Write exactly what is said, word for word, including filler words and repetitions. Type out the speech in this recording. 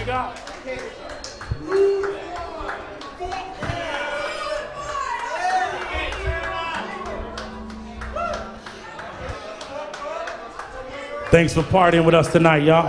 God. Thanks for partying with us tonight, y'all.